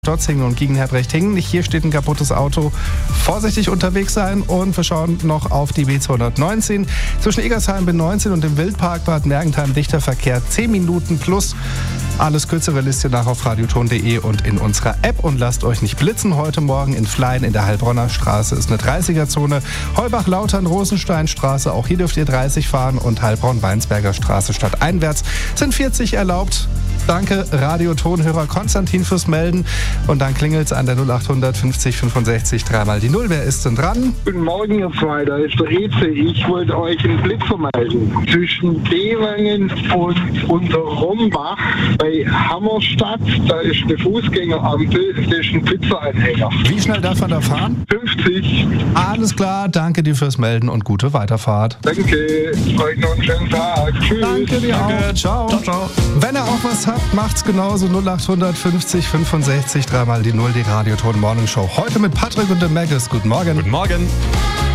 Stotzingen und Gegenherbrecht-Hingen. Hier steht ein kaputtes Auto. Vorsichtig unterwegs sein und wir schauen noch auf die B219. Zwischen Egersheim B19 und dem Wildpark Bad Mergentheim dichter Verkehr 10 Minuten plus. Alles kürzere Liste nach auf radioton.de und in unserer App. Und lasst euch nicht blitzen. Heute Morgen in Flein in der Heilbronner Straße ist eine 30er-Zone. Heubach-Lautern-Rosensteinstraße, auch hier dürft ihr 30 fahren. Und Heilbronn-Weinsberger Straße stadteinwärts sind 40 erlaubt. Danke, Radio-Tonhörer Konstantin fürs Melden. Und dann klingelt's an der 0800 50 65 3 die 0. Wer ist denn dran? Guten Morgen, ihr zwei, da ist der Eze. Ich wollte euch einen Blitzer melden. Zwischen Bewangen und Unterrombach bei Hammerstadt, da ist eine Fußgängerampel, das ist ein Blitzeranhänger. Wie schnell darf man da fahren? 50. Alles klar, danke dir fürs Melden und gute Weiterfahrt. Danke, euch noch einen schönen Tag. Tschüss. Danke dir auch. Ciao. Ciao, ciao. Wenn ihr auch was habt, macht's genauso. 0800 50 65 3 die 0, die Radioton Morning Show. Heute mit Patrick und dem Maggis. Guten Morgen. Guten Morgen.